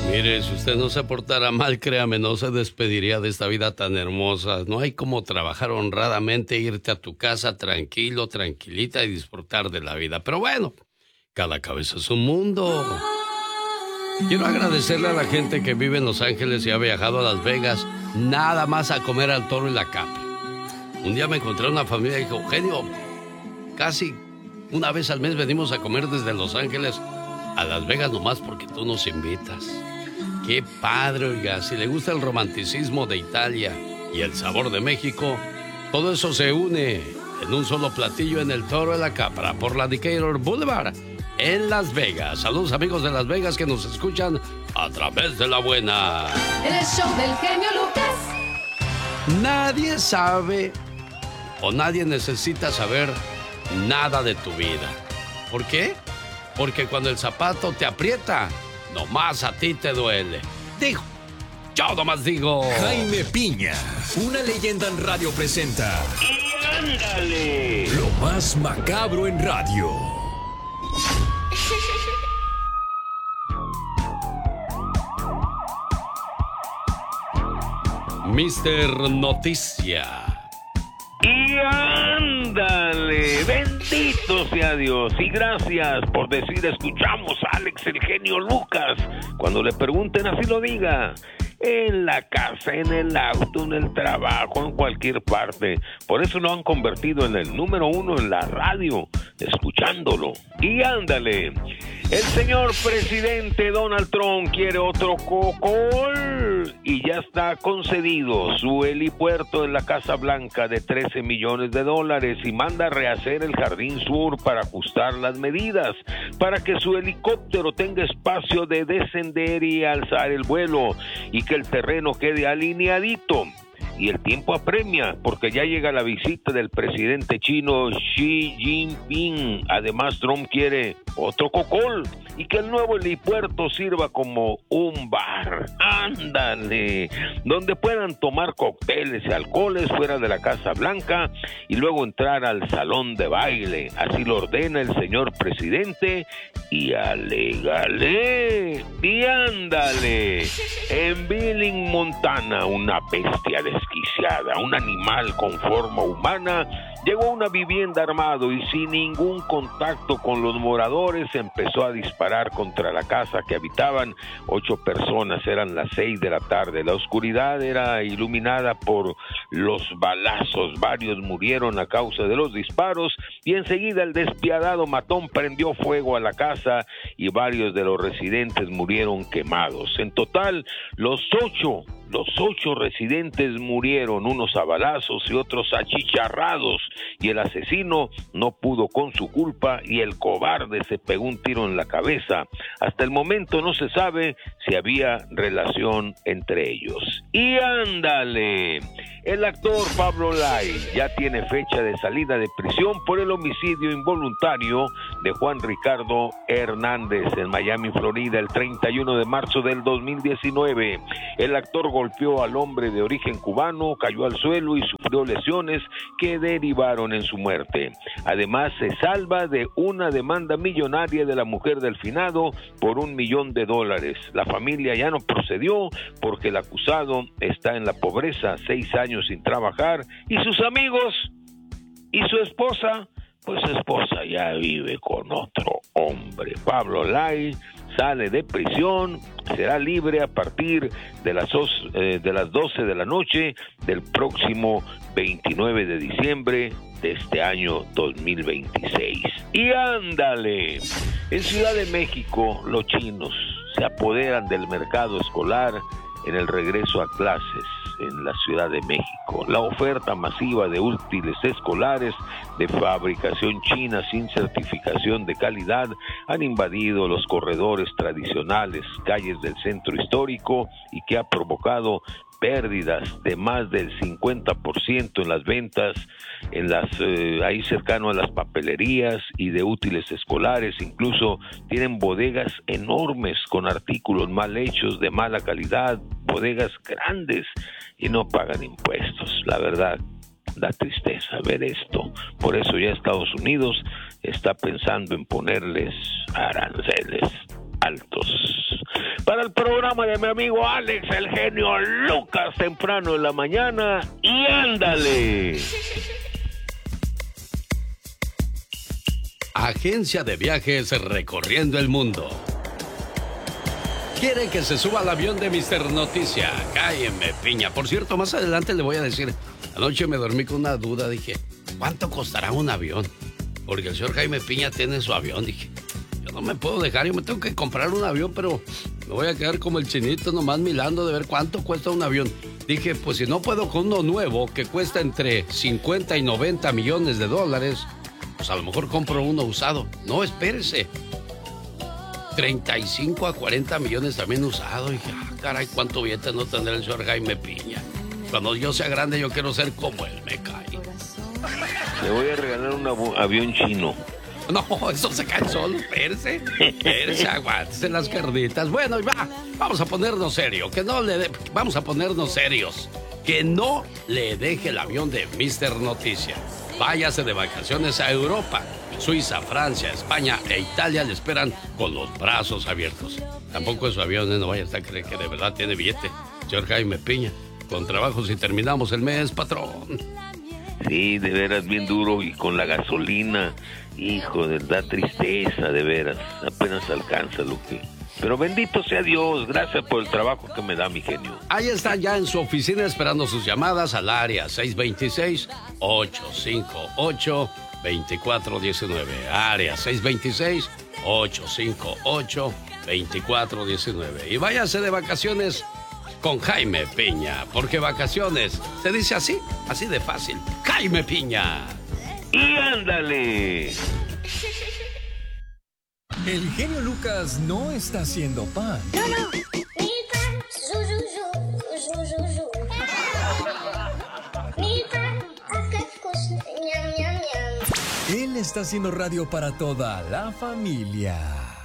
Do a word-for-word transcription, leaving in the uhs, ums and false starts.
Mire, si usted no se portara mal, créame, no se despediría de esta vida tan hermosa. No hay como trabajar honradamente, irte a tu casa tranquilo, tranquilita y disfrutar de la vida. Pero bueno, cada cabeza es un mundo. Quiero agradecerle a la gente que vive en Los Ángeles y ha viajado a Las Vegas nada más a comer al Toro y la Capri. Un día me encontré una familia y dijo, Eugenio, casi una vez al mes venimos a comer desde Los Ángeles a Las Vegas nomás porque tú nos invitas. Qué padre, oiga, si le gusta el romanticismo de Italia y el sabor de México, todo eso se une en un solo platillo en el Toro de la Capra por la Decatur Boulevard en Las Vegas. Saludos amigos de Las Vegas que nos escuchan a través de la buena. En el show del genio Lucas. Nadie sabe o nadie necesita saber nada de tu vida. ¿Por qué? Porque cuando el zapato te aprieta, nomás a ti te duele. Digo, yo nomás digo. Jaime Piña, una leyenda en radio presenta. ¡Y ándale! Lo más macabro en radio. mister Noticia. ¡Y ándale! Bendito sea Dios y gracias por decir escuchamos a Alex el genio Lucas. Cuando le pregunten así lo diga. En la casa, en el auto, en el trabajo, en cualquier parte. Por eso lo han convertido en el número uno en la radio, escuchándolo. Y ándale, el señor presidente Donald Trump quiere otro cocol y ya está concedido su helipuerto en la Casa Blanca de trece millones de dólares y manda rehacer el Jardín Sur para ajustar las medidas, para que su helicóptero tenga espacio de descender y alzar el vuelo y que el terreno quede alineadito. Y el tiempo apremia, porque ya llega la visita del presidente chino Xi Jinping. Además, Trump quiere otro cocol y que el nuevo helipuerto sirva como un bar. ¡Ándale! Donde puedan tomar cócteles y alcoholes fuera de la Casa Blanca y luego entrar al salón de baile. Así lo ordena el señor presidente y alégale. Y ándale. En Billings, Montana, una bestia desquiciada, un animal con forma humana, llegó a una vivienda armado y sin ningún contacto con los moradores empezó a disparar contra la casa que habitaban ocho personas. Eran las seis de la tarde. La oscuridad era iluminada por los balazos. Varios murieron a causa de los disparos y enseguida el despiadado matón prendió fuego a la casa y varios de los residentes murieron quemados. En total, los ocho Los ocho residentes murieron, unos a balazos y otros achicharrados, y el asesino no pudo con su culpa y el cobarde se pegó un tiro en la cabeza. Hasta el momento no se sabe si había relación entre ellos. Y ándale, el actor Pablo Lai ya tiene fecha de salida de prisión por el homicidio involuntario de Juan Ricardo Hernández en Miami, Florida, el treinta y uno de marzo del dos mil diecinueve. El actor golpeó al hombre de origen cubano, cayó al suelo y sufrió lesiones que derivaron en su muerte. Además, se salva de una demanda millonaria de la mujer del finado por un millón de dólares. La familia ya no procedió porque el acusado está en la pobreza, seis años sin trabajar, y sus amigos y su esposa, pues su esposa ya vive con otro hombre. Pablo Lai sale de prisión, será libre a partir de las, eh, de las doce de la noche del próximo veintinueve de diciembre de este año dos mil veintiséis. Y ándale, en Ciudad de México los chinos se apoderan del mercado escolar en el regreso a clases en la Ciudad de México. La oferta masiva de útiles escolares de fabricación china sin certificación de calidad han invadido los corredores tradicionales, calles del centro histórico, y que ha provocado pérdidas de más del cincuenta por ciento en las ventas, en las eh, ahí cercano a las papelerías y de útiles escolares. Incluso tienen bodegas enormes con artículos mal hechos, de mala calidad, bodegas grandes, y no pagan impuestos. La verdad, da tristeza ver esto. Por eso ya Estados Unidos está pensando en ponerles aranceles altos. para el programa de mi amigo Alex, el genio Lucas, temprano en la mañana. Y ándale. Agencia de viajes recorriendo el mundo. Quiere que se suba al avión de mister Noticia. Cálleme, piña. Por cierto, más adelante le voy a decir. Anoche me dormí con una duda. Dije, ¿cuánto costará un avión? Porque el señor Jaime Piña tiene su avión. Dije, yo no me puedo dejar. Yo me tengo que comprar un avión, pero me voy a quedar como el chinito nomás mirando de ver cuánto cuesta un avión. Dije, pues si no puedo con uno nuevo que cuesta entre cincuenta y noventa millones de dólares, pues a lo mejor compro uno usado. No, espérese. treinta y cinco a cuarenta millones también usado. Y dije, ah, caray, cuánto billete no tendrá el señor Jaime Piña. Cuando yo sea grande, yo quiero ser como él, me cae. Le voy a regalar un av- avión chino. No, eso se cae solo, espérese. Espérese, aguántese las carnitas. Bueno, y va, vamos a ponernos serios. Que no le de... Vamos a ponernos serios. Que no le deje el avión de mister Noticia. Váyase de vacaciones a Europa. Suiza, Francia, España e Italia le esperan con los brazos abiertos. Tampoco es su avión, ¿eh? No vaya a estar creyendo que de verdad tiene billete. Señor Jaime Piña, con trabajo si terminamos el mes, patrón. Sí, de veras, bien duro. Y con la gasolina, hijo, de da tristeza, de veras. Apenas alcanza lo que... Pero bendito sea Dios, gracias por el trabajo que me da mi genio. Ahí está ya en su oficina esperando sus llamadas al área seis dos seis, ocho cinco ocho, dos cuatro uno nueve. Área seis dos seis, ocho cinco ocho, dos cuatro uno nueve. Y váyase de vacaciones con Jaime Piña, porque vacaciones se dice así, así de fácil. Jaime Piña. Y ándale. El genio Lucas no está haciendo pan. No, no. Mi pan, zu, zu, zu, zu, zu, zu. Mi pan, acascos, ñam, ñam, ñam. Él está haciendo radio para toda la familia.